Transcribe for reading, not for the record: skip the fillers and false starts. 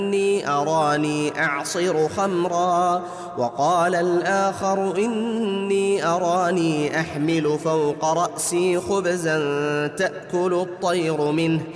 إني أراني أعصر خمرا وقال الآخر إني أراني أحمل فوق رأسي خبزا تأكل الطير منه